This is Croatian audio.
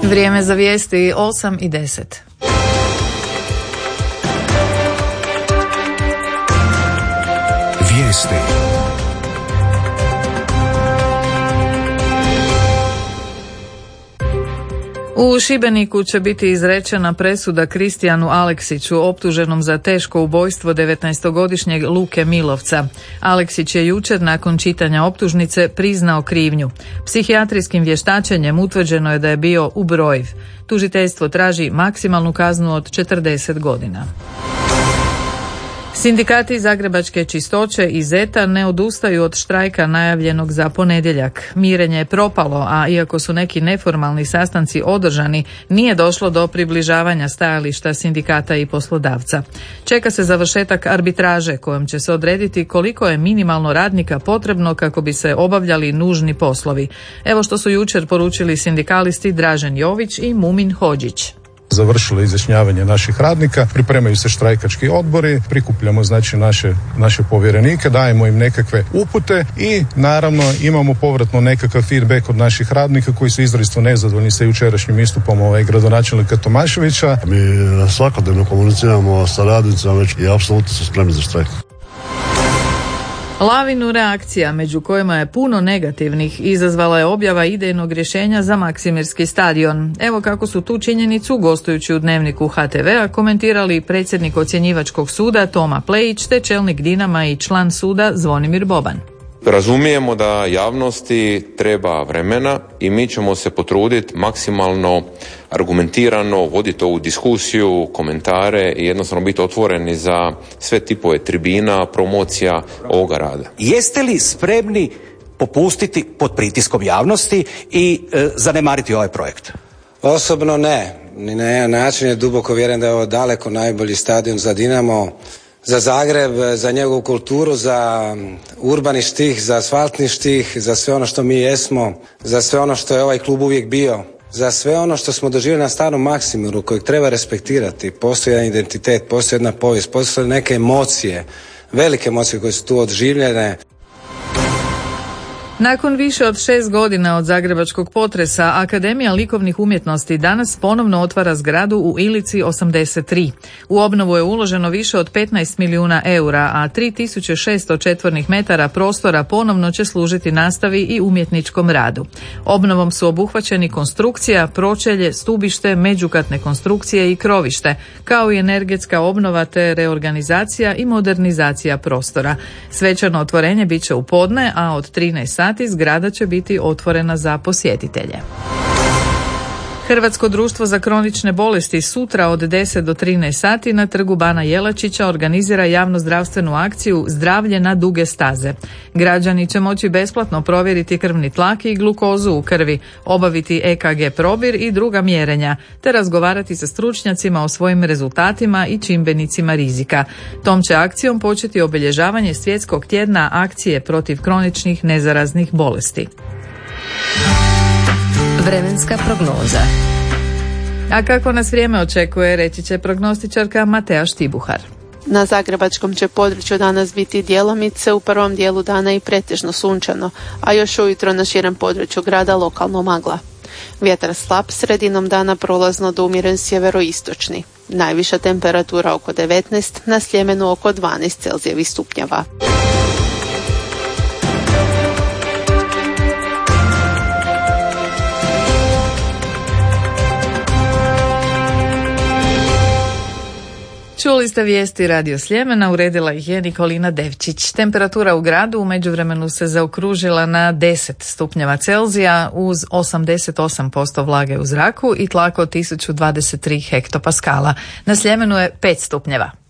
Vrijeme za vijesti 8:10. Vijesti. U Šibeniku će biti izrečena presuda Kristijanu Aleksiću, optuženom za teško ubojstvo 19-godišnjeg Luke Milovca. Aleksić je jučer nakon čitanja optužnice priznao krivnju. Psihijatrijskim vještačenjem utvrđeno je da je bio ubrojiv. Tužiteljstvo traži maksimalnu kaznu od 40 godina. Sindikati Zagrebačke čistoće i ZET-a ne odustaju od štrajka najavljenog za ponedjeljak. Mirenje je propalo, a iako su neki neformalni sastanci održani, nije došlo do približavanja stajališta sindikata i poslodavca. Čeka se završetak arbitraže kojom će se odrediti koliko je minimalno radnika potrebno kako bi se obavljali nužni poslovi. Evo što su jučer poručili sindikalisti Dražen Jović i Mumin Hodžić. Završilo izjašnjavanje naših radnika, pripremaju se štrajkački odbori, prikupljamo znači naše povjerenike, dajemo im nekakve upute i naravno imamo povratno nekakav feedback od naših radnika koji su izrazito nezadovoljni sa jučerašnjim istupom gradonačelnika Tomaševića. Mi svakodnevno komuniciramo sa radnicima već i apsolutno su spremni za štrajk. Lavinu reakcija, među kojima je puno negativnih, izazvala je objava idejnog rješenja za Maksimirski stadion. Evo kako su tu činjenicu, gostujući u Dnevniku HTV-a, komentirali predsjednik ocjenjivačkog suda Toma Plejić te čelnik Dinama i član suda Zvonimir Boban. Razumijemo da javnosti treba vremena i mi ćemo se potruditi maksimalno argumentirano voditi ovu diskusiju, komentare i jednostavno biti otvoreni za sve tipove tribina, promocija ovoga rada. Jeste li spremni popustiti pod pritiskom javnosti i zanemariti ovaj projekt? Osobno ne. Ni na jedan način je duboko vjerujem da je ovo daleko najbolji stadion za Dinamo, za Zagreb, za njegovu kulturu, za urbani štih, za asfaltni štih, za sve ono što mi jesmo, za sve ono što je ovaj klub uvijek bio, za sve ono što smo doživjeli na starom Maksimiru kojeg treba respektirati. Postoji jedan identitet, postoji jedna povijest, postoje neke emocije, velike emocije koje su tu odživljene. Nakon više od 6 godina od zagrebačkog potresa, Akademija likovnih umjetnosti danas ponovno otvara zgradu u Ilici 83. U obnovu je uloženo više od 15 milijuna eura, a 3600 četvornih metara prostora ponovno će služiti nastavi i umjetničkom radu. Obnovom su obuhvaćeni konstrukcija, pročelje, stubište, međukatne konstrukcije i krovište, kao i energetska obnova te reorganizacija i modernizacija prostora. Svečano otvorenje bit će u podne, a od 13 sati zgrada će biti otvorena za posjetitelje. Hrvatsko društvo za kronične bolesti sutra od 10 do 13 sati na trgu Bana Jelačića organizira javnozdravstvenu akciju Zdravlje na duge staze. Građani će moći besplatno provjeriti krvni tlak i glukozu u krvi, obaviti EKG probir i druga mjerenja, te razgovarati sa stručnjacima o svojim rezultatima i čimbenicima rizika. Tom će akcijom početi obilježavanje Svjetskog tjedna akcije protiv kroničnih nezaraznih bolesti. Vremenska prognoza. A kako nas vrijeme očekuje, reći će prognostičarka Matea Štibuhar. Na zagrebačkom će području danas biti djelomice, u prvom dijelu dana i pretežno sunčano, a još ujutro na širem području grada lokalno magla. Vjetar slab, sredinom dana prolazno do umjeren sjeveroistočni. Najviša temperatura oko 19, na Sljemenu oko 12 Celzijevih stupnjeva. Čuli ste vijesti Radio Sljemena, uredila ih je Nikolina Devčić. Temperatura u gradu u međuvremenu se zaokružila na 10 stupnjeva Celzija uz 88% vlage u zraku i tlak od 1023 hektopaskala. Na Sljemenu je 5 stupnjeva.